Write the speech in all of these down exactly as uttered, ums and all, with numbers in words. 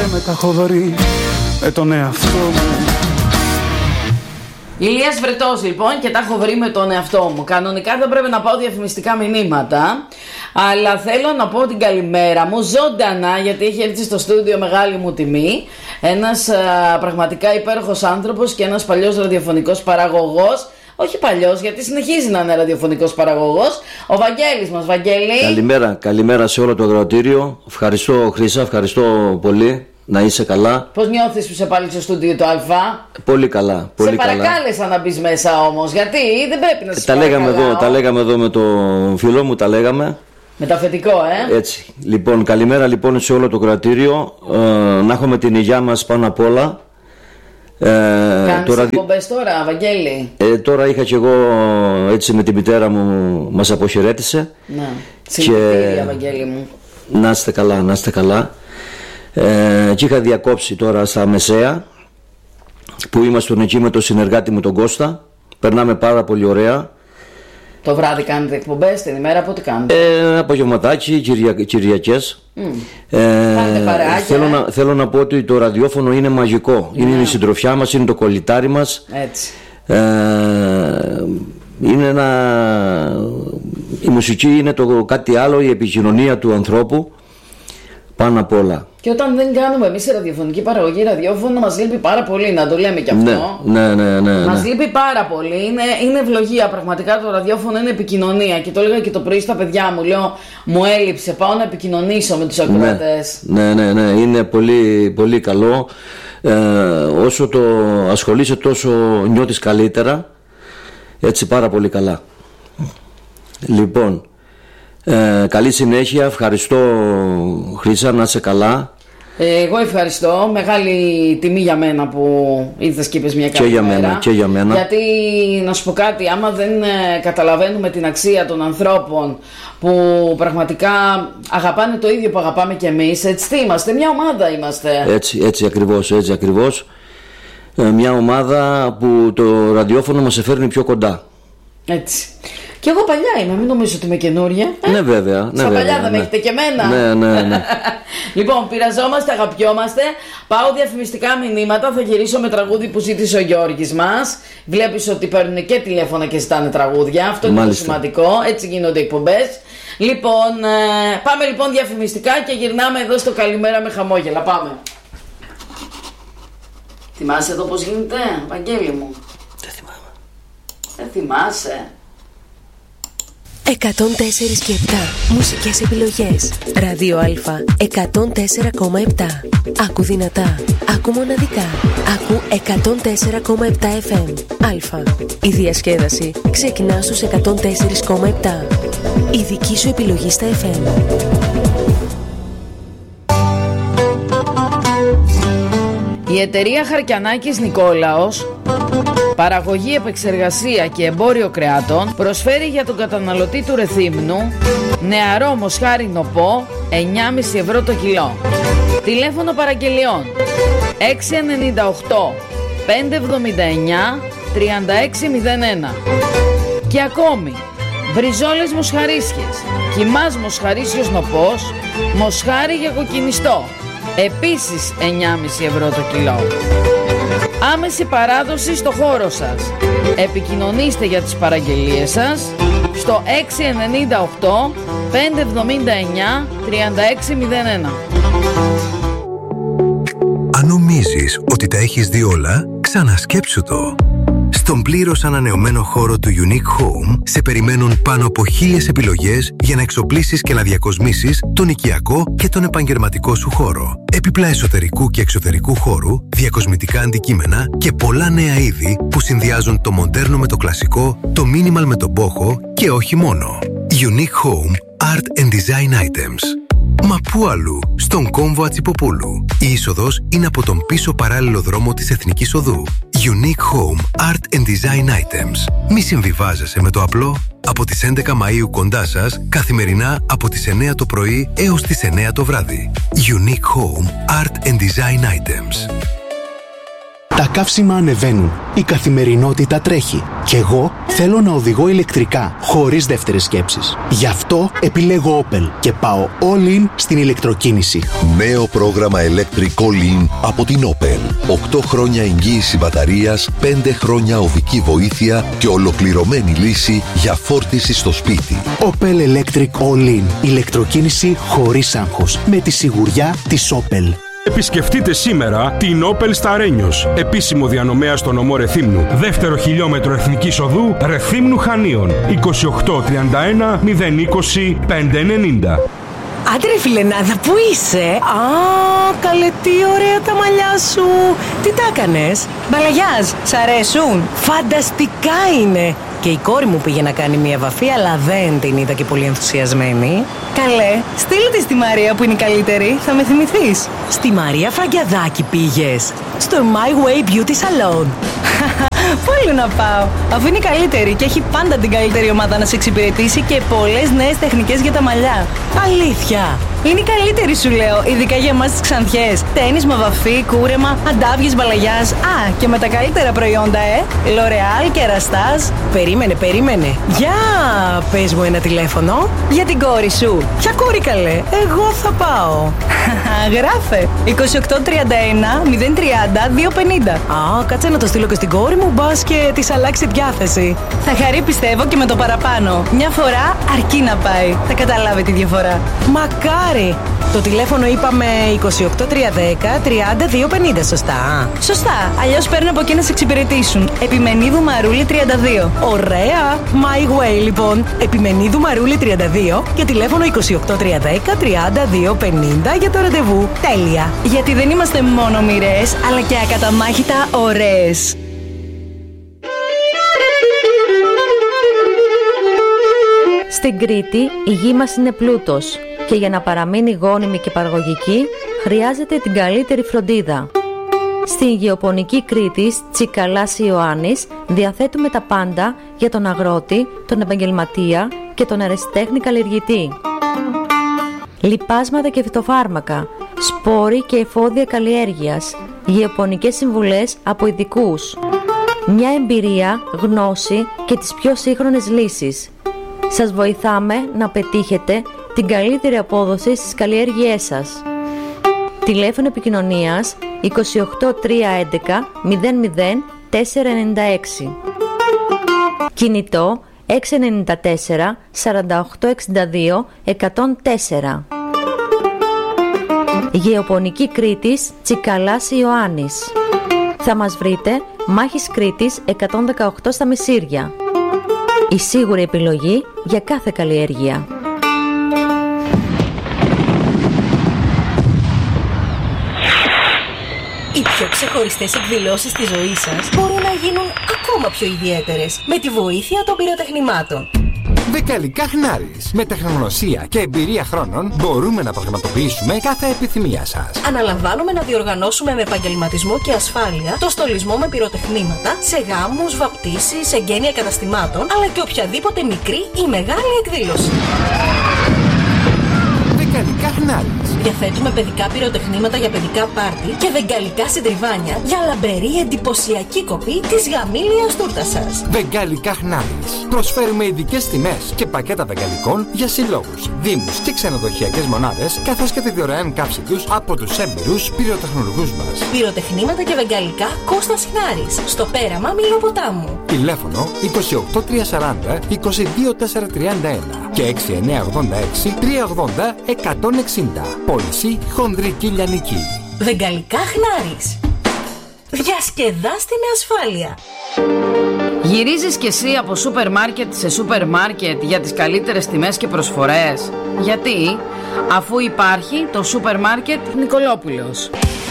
Με τα έχω βρει με τον εαυτό μου. Ηλίας Βρετός λοιπόν, και τα έχω βρει με τον εαυτό μου. Κανονικά δεν πρέπει να πάω διαφημιστικά μηνύματα, αλλά θέλω να πω την καλημέρα μου ζωντανά, γιατί έχει έρθει στο στούντιο μεγάλη μου τιμή ένας α, πραγματικά υπέροχος άνθρωπος και ένας παλιός ραδιοφωνικός παραγωγός. Όχι παλιός, γιατί συνεχίζει να είναι ραδιοφωνικός παραγωγός. Ο Βαγγέλης μας. Βαγγέλη. Καλημέρα, καλημέρα σε όλο το ακροατήριο. Ευχαριστώ Χρύσα, ευχαριστώ πολύ. Να είσαι καλά. Πώς νιώθεις που είσαι πάλι στο στούντιο του Α? Πολύ καλά, πολύ σε καλά. παρακάλεσα να μπεις μέσα όμως, γιατί δεν πρέπει να σε τα λέγαμε εδώ, τα λέγαμε εδώ με το φίλο μου, τα λέγαμε. Με τα αφεντικό, ε. Έτσι. Λοιπόν, καλημέρα λοιπόν σε όλο το ακροατήριο. Ε, να έχουμε την υγειά μας πάνω απ' όλα. Ε, Κάνεις τώρα... εκπομπές τώρα, Βαγγέλη? Ε, τώρα είχα και εγώ έτσι με τη μητέρα μου, μας αποχαιρέτησε. Να, συγχαρητήρια και... Βαγγέλη μου. Να είστε καλά, να είστε καλά. Ε, και είχα διακόψει τώρα στα Μεσαία, που ήμασταν εκεί με το συνεργάτη μου τον Κώστα. Περνάμε πάρα πολύ ωραία. Το βράδυ κάνετε εκπομπές, την ημέρα πότε κάνετε? Ε, απογευματάκι, Κυρια... Κυριακές. Mm. Ε, θέλω, να, θέλω να πω ότι το ραδιόφωνο είναι μαγικό. Είναι yeah. η συντροφιά μας, είναι το κολλητάρι μας. Έτσι. Ε, είναι ένα... Η μουσική είναι το κάτι άλλο, η επικοινωνία του ανθρώπου πάνω απ' όλα. Και όταν δεν κάνουμε εμείς σε ραδιοφωνική παραγωγή ραδιόφωνο, μας λείπει πάρα πολύ, να το λέμε κι αυτό. Ναι, ναι, ναι, ναι, μας ναι. λείπει πάρα πολύ. Είναι, είναι ευλογία. Πραγματικά το ραδιόφωνο είναι επικοινωνία. Και το έλεγα και το πρωί στα παιδιά μου. Λέω, μου έλειψε. Πάω να επικοινωνήσω με τους ακροατές. Ναι, ναι, ναι, ναι. Είναι πολύ, πολύ καλό. Ε, όσο το ασχολείσαι, τόσο νιώθεις καλύτερα. Έτσι, πάρα πολύ καλά. Λοιπόν. Ε, καλή συνέχεια, ευχαριστώ Χρύσα, να είσαι καλά. ε, Εγώ ευχαριστώ, μεγάλη τιμή για μένα που ήρθες και είπες μια καλή και για μέρα. μένα, και για μένα. Γιατί να σου πω κάτι, άμα δεν ε, καταλαβαίνουμε την αξία των ανθρώπων που πραγματικά αγαπάνε το ίδιο που αγαπάμε κι εμείς, έτσι τι είμαστε, μια ομάδα είμαστε. Έτσι, έτσι ακριβώς, έτσι ακριβώς. ε, Μια ομάδα που το ραδιόφωνο μας φέρνει πιο κοντά. Έτσι. Και εγώ παλιά είμαι, μην νομίζω ότι είμαι καινούρια. Ε? Ναι, βέβαια. Ναι, στα βέβαια, παλιά δεν ναι. με έχετε και εμένα. Ναι, ναι, ναι. Λοιπόν, πειραζόμαστε, αγαπιόμαστε. Πάω διαφημιστικά μηνύματα. Θα γυρίσω με τραγούδι που ζήτησε ο Γιώργης μας. Βλέπεις ότι παίρνουν και τηλέφωνα και ζητάνε τραγούδια. Αυτό είναι το σημαντικό. Έτσι γίνονται οι εκπομπές. Λοιπόν, ε, πάμε λοιπόν διαφημιστικά και γυρνάμε εδώ στο Καλημέρα με χαμόγελα. Πάμε. Θυμάσαι εδώ πώς γίνεται, Βαγγέλη μου? Δεν θυμάμαι. Δεν θυμάσαι? εκατόν τέσσερα και επτά μουσικές επιλογές. Ράδιο Α εκατόν τέσσερα κόμμα επτά. Άκου δυνατά, άκου μοναδικά. Άκου εκατόν τέσσερα κόμμα επτά εφ εμ. Α. Η διασκέδαση ξεκινά στους εκατόν τέσσερα κόμμα επτά. Η δική σου επιλογή στα εφ εμ. Η εταιρεία Χαρκιανάκης Νικόλαος, παραγωγή, επεξεργασία και εμπόριο κρεάτων, προσφέρει για τον καταναλωτή του Ρεθύμνου νεαρό μοσχάρι νοπό εννιά κόμμα πέντε ευρώ το κιλό. Τηλέφωνο παραγγελιών έξι εννιά οκτώ πέντε εβδομήντα εννιά τριάντα έξι μηδέν ένα. Και ακόμη μπριζόλες μοσχαρίσιες, κιμάς μοσχαρίσιος νοπός, μοσχάρι για κοκκινιστό, επίσης εννιά κόμμα πέντε ευρώ το κιλό. Άμεση παράδοση στο χώρο σας. Επικοινωνήστε για τις παραγγελίες σας στο έξι εννιά οκτώ πέντε εβδομήντα εννιά τριάντα έξι μηδέν ένα. Αν νομίζεις ότι τα έχεις δει όλα, ξανασκέψου το. Στον πλήρως ανανεωμένο χώρο του Unique Home σε περιμένουν πάνω από χίλιες επιλογές για να εξοπλίσεις και να διακοσμήσεις τον οικιακό και τον επαγγελματικό σου χώρο. Έπιπλα εσωτερικού και εξωτερικού χώρου, διακοσμητικά αντικείμενα και πολλά νέα είδη που συνδυάζουν το μοντέρνο με το κλασικό, το minimal με τον μπόχο και όχι μόνο. Unique Home Art and Design Items. Μα πού αλλού, στον κόμβο Ατσιποπούλου. Η είσοδος είναι από τον πίσω παράλληλο δρόμο της Εθνικής Οδού. Unique Home Art and Design Items. Μη συμβιβάζεσαι με το απλό. Από τις έντεκα Μαΐου κοντά σας, καθημερινά από τις εννιά το πρωί έως τις εννιά το βράδυ. Unique Home Art and Design Items. Τα καύσιμα ανεβαίνουν, η καθημερινότητα τρέχει και εγώ θέλω να οδηγώ ηλεκτρικά, χωρίς δεύτερες σκέψεις. Γι' αυτό επιλέγω Opel και πάω all in στην ηλεκτροκίνηση. Νέο πρόγραμμα Electric All In από την Opel. οκτώ χρόνια εγγύηση μπαταρίας, πέντε χρόνια οδική βοήθεια και ολοκληρωμένη λύση για φόρτιση στο σπίτι. Opel Electric All In. Ηλεκτροκίνηση χωρίς άγχος. Με τη σιγουριά της Opel. Επισκεφτείτε σήμερα την Opel στα Ρένιος, επίσημο διανομέα στο νομό Ρεθύμνου. Δεύτερο χιλιόμετρο εθνικής οδού Ρεθύμνου Χανίων. είκοσι οκτώ τριάντα ένα μηδέν είκοσι πεντακόσια ενενήντα. Άντε ρε φιλενάδα, πού είσαι? Α, καλέ, τι ωραία τα μαλλιά σου. Τι τα έκανες? Μπαλαγιάζ, σ' αρέσουν? Φανταστικά είναι. Και η κόρη μου πήγε να κάνει μια βαφή, αλλά δεν την είδα και πολύ ενθουσιασμένη. Καλέ, στείλε τη στη Μαρία που είναι η καλύτερη, θα με θυμηθείς. Στη Μαρία Φραγκιαδάκη πήγες? Στο My Way Beauty Salon. Πού άλλο να πάω, αφού είναι η καλύτερη και έχει πάντα την καλύτερη ομάδα να σε εξυπηρετήσει και πολλές νέες τεχνικές για τα μαλλιά. Αλήθεια. Είναι η καλύτερη, σου λέω, ειδικά για εμάς τις Ξανθιές. Τένισμα, βαφή, κούρεμα, αντάβιες, μπαλαγιάς. Α, και με τα καλύτερα προϊόντα, ε! L'Oreal, Κεραστάζ. Περίμενε, περίμενε. Για πες μου ένα τηλέφωνο. Για την κόρη σου. Ποια κόρη, καλέ? Εγώ θα πάω. Γράφε. είκοσι οκτώ τριάντα ένα μηδέν τριάντα δύο πενήντα. Α, κάτσε να το στείλω και στην κόρη μου, μπας και της αλλάξει διάθεση. Θα χαρεί, πιστεύω, και με το παραπάνω. Μια φορά αρκεί να πάει. Θα καταλάβει τη διαφορά. Μακάρι. Το τηλέφωνο είπαμε είκοσι οκτώ τριάντα τριάντα δύο πενήντα, σωστά? Σωστά, αλλιώς παίρνω από εκεί να σε εξυπηρετήσουν. Επιμενίδου Μαρούλη τριάντα δύο. Ωραία, My Way λοιπόν. Επιμενίδου Μαρούλη τριάντα δύο και τηλέφωνο είκοσι οκτώ τριάντα τριάντα δύο πενήντα για το ραντεβού. Τέλεια, γιατί δεν είμαστε μόνο μοιρές, αλλά και ακαταμάχητα ωραίες. Στην Κρήτη η γη μας είναι πλούτος και για να παραμείνει γόνιμη και παραγωγική χρειάζεται την καλύτερη φροντίδα. Στην γεωπονική Κρήτης Τσικαλάς Ιωάννης διαθέτουμε τα πάντα για τον αγρότη, τον επαγγελματία και τον ερασιτέχνη καλλιεργητή. Λιπάσματα και φυτοφάρμακα, σπόροι και εφόδια καλλιέργειας, γεωπονικές συμβουλές από ειδικούς. Μια εμπειρία, γνώση και τις πιο σύγχρονες λύσεις. Σας βοηθάμε να πετύχετε την καλύτερη απόδοση στις καλλιέργειές σας. Τηλέφωνο επικοινωνίας είκοσι οκτώ τριακόσια έντεκα μηδέν μηδέν τετρακόσια ενενήντα έξι. Κινητό έξι εννιά τέσσερα σαράντα οκτώ εξήντα δύο εκατόν τέσσερα. Γεωπονική Κρήτης Τσικαλάς Ιωάννης. Θα μας βρείτε Μάχης Κρήτης εκατόν δεκαοκτώ στα Μεσίρια. Η σίγουρη επιλογή για κάθε καλλιέργεια. Οι πιο ξεχωριστές εκδηλώσεις της ζωής σας μπορούν να γίνουν ακόμα πιο ιδιαίτερες με τη βοήθεια των πυροτεχνημάτων. Δεκαλικά Χνάρης. Με τεχνογνωσία και εμπειρία χρόνων μπορούμε να πραγματοποιήσουμε κάθε επιθυμία σας. Αναλαμβάνουμε να διοργανώσουμε με επαγγελματισμό και ασφάλεια το στολισμό με πυροτεχνήματα σε γάμους, βαπτίσεις, εγγένεια καταστημάτων, αλλά και οποιαδήποτε μικρή ή μεγάλη εκδήλωση. Δεκαλικά Χνάρης. Διαθέτουμε παιδικά πυροτεχνήματα για παιδικά πάρτι και βεγγαλικά συντριβάνια για λαμπερή εντυπωσιακή κοπή της γαμήλιας τούρτας σας. Βεγγαλικά Χνάρης. Προσφέρουμε ειδικές τιμές και πακέτα βεγγαλικών για συλλόγους, δήμους και ξενοδοχειακές μονάδες, καθώς και τη δωρεάν καύση τους από τους έμπειρους πυροτεχνουργούς μας. Πυροτεχνήματα και βεγγαλικά Κώστας Χνάρης, στο πέραμα Μιλοποτάμου. Τηλέφωνο είκοσι οκτώ τριακόσια σαράντα είκοσι δύο τετρακόσια τριάντα ένα και έξι εννιά ογδόντα έξι τριακόσια ογδόντα εκατόν εξήντα. Πώληση χονδρική λιανική. Βεγγαλικά Χνάρης. Διασκεδάστε με ασφάλεια. Γυρίζεις κι εσύ από σούπερ μάρκετ σε σούπερ μάρκετ για τις καλύτερες τιμές και προσφορές? Γιατί? Αφού υπάρχει το σούπερ μάρκετ Νικολόπουλος.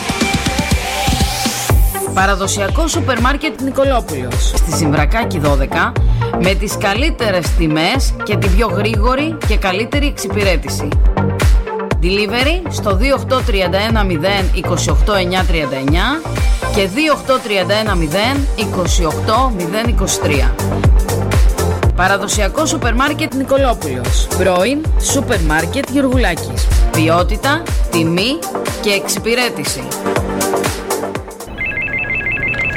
Παραδοσιακό σούπερ μάρκετ Νικολόπουλος στη Ζυμβρακάκη δώδεκα, με τις καλύτερες τιμές και την πιο γρήγορη και καλύτερη εξυπηρέτηση. Delivery στο δύο οκτώ τρία ένα μηδέν είκοσι οκτώ εννιακόσια τριάντα εννιά και δύο οκτώ τρία ένα μηδέν είκοσι οκτώ μηδέν είκοσι τρία. Παραδοσιακό σούπερ μάρκετ Νικολόπουλος. Πρώην σούπερ μάρκετ Γεωργουλάκης. Ποιότητα, τιμή και εξυπηρέτηση.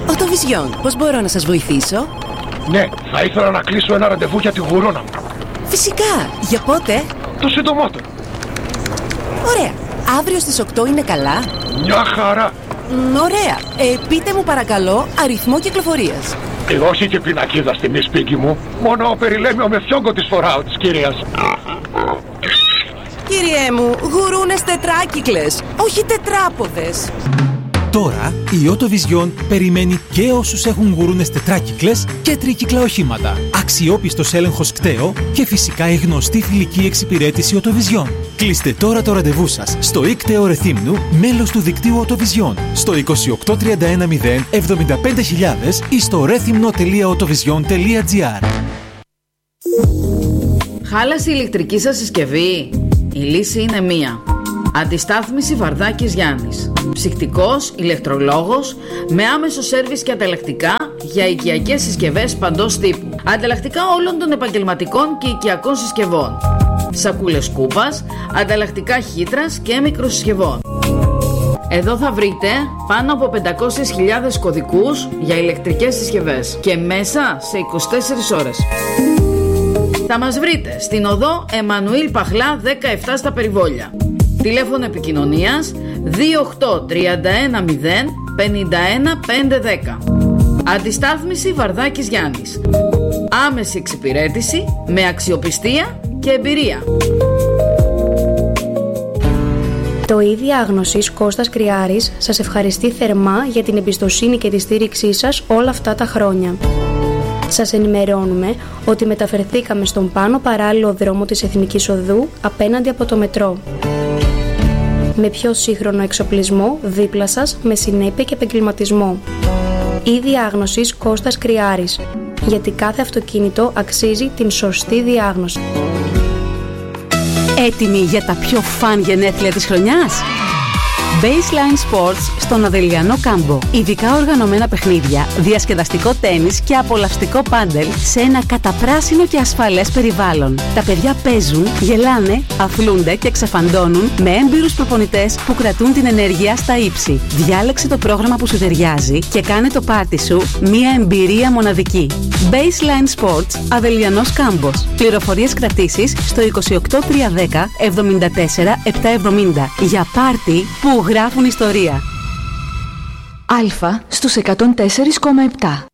Οτοβιζιόν, πώς μπορώ να σας βοηθήσω? Ναι, θα ήθελα να κλείσω ένα ραντεβού για τη γουρόνα μου. Φυσικά, για πότε? Το συντομότερο. Ωραία, αύριο στις οκτώ είναι καλά? Μια χαρά. Μ, ωραία, ε, πείτε μου παρακαλώ αριθμό κυκλοφορίας. Ε, όχι και πινακίδα στη μη σπίτι μου. Μόνο περιλέμιο με φιόγκο της φοράω της κυρίας. Κύριέ μου, γουρούνες τετράκυκλες, όχι τετράποδες. Τώρα η Ότοβιζιόν περιμένει και όσους έχουν γουρούνες τετράκυκλες και τρίκυκλα οχήματα. Αξιόπιστος έλεγχος κταίο και φυσικά η γνωστή φιλική εξυπηρέτηση Ότοβιζιόν. Κλείστε τώρα το ραντεβού σας στο ΙΚΤΕΟ Ρεθύμνου, μέλος του δικτύου Ότοβιζιόν, στο είκοσι οκτώ τριάντα ένα μηδέν εβδομήντα πέντε χιλιάδες ή στο ρέθυμνο τελεία οτοβιζιόν τελεία τζι άρ. Χάλασε η ηλεκτρική σας συσκευή? Η λύση είναι μία. Αντιστάθμιση Βαρδάκης Γιάννης. Ψυκτικός, ηλεκτρολόγος, με άμεσο σέρβις και ανταλλακτικά για οικιακές συσκευές παντός τύπου. Ανταλλακτικά όλων των επαγγελματικών και οικιακών συσκευών. Σακούλες κούπας, ανταλλακτικά χύτρας και μικροσυσκευών. Εδώ θα βρείτε πάνω από πεντακόσιες χιλιάδες κωδικούς για ηλεκτρικές συσκευές και μέσα σε είκοσι τέσσερις ώρες. Θα μας βρείτε στην οδό Εμμανουήλ Παχλά δεκαεπτά στα Περιβόλια. Τηλέφωνο επικοινωνίας δύο οκτώ τρία ένα μηδέν πενήντα ένα πεντακόσια δέκα. Αντιστάθμιση Βαρδάκης Γιάννης. Άμεση εξυπηρέτηση με αξιοπιστία και εμπειρία. Το ΙΔΙ Διάγνωσης Κώστας Κρυάρης σας ευχαριστεί θερμά για την εμπιστοσύνη και τη στήριξή σας όλα αυτά τα χρόνια. Σας ενημερώνουμε ότι μεταφερθήκαμε στον πάνω παράλληλο δρόμο της Εθνικής Οδού απέναντι από το μετρό. Με πιο σύγχρονο εξοπλισμό δίπλα σας με συνέπεια και επαγγελματισμό. ΙΔΙ Διάγνωσης Κώστας Κρυάρης, γιατί κάθε αυτοκίνητο αξίζει την σωστή διάγνωση. Έτοιμοι για τα πιο φαν γενέθλια της χρονιάς? Baseline Sports στον Αδελιανό Κάμπο. Ειδικά οργανωμένα παιχνίδια, διασκεδαστικό τένις και απολαυστικό πάντελ σε ένα καταπράσινο και ασφαλές περιβάλλον. Τα παιδιά παίζουν, γελάνε, αθλούνται και ξεφαντώνουν με έμπειρους προπονητές που κρατούν την ενέργεια στα ύψη. Διάλεξε το πρόγραμμα που σου ταιριάζει και κάνε το πάρτι σου μια εμπειρία μοναδική. Baseline Sports Αδελιανός Κάμπος. Πληροφορίες κρατήσεις στο είκοσι οκτώ τριακόσια δέκα εβδομήντα τέσσερα επτακόσια εβδομήντα για πάρτι που γράφουν ιστορία. Αλφα στους εκατόν τέσσερα κόμμα επτά.